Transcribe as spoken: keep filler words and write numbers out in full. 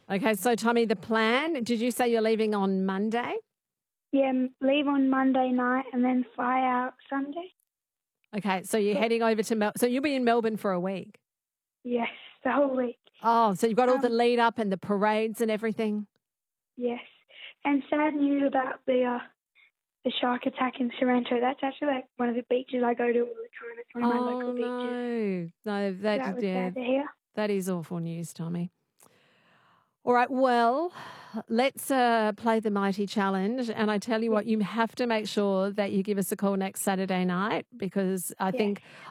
Okay, so Tommy, the plan, did you say you're leaving on Monday? Yeah, m- leave on Monday night and then fly out Sunday. Okay, so you're But heading over to Mel. So you'll be in Melbourne for a week. yes, the whole week. Oh, so you've got all the Um, lead up and the parades and everything. yes. And sad news about the uh, the shark attack in Sorrento. That's actually like one of the beaches I go to all the time. It's one of my Oh local beaches. no, no, So that that was yeah, sad to hear. that is awful news, Tommy. All right, well, let's uh, play the Mighty Challenge. And I tell you Yeah. what, you have to make sure that you give us a call next Saturday night because I Yes. think